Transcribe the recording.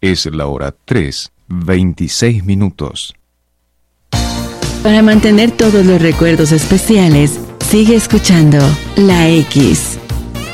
Es la hora 3:26. Para mantener todos los recuerdos especiales, sigue escuchando La X.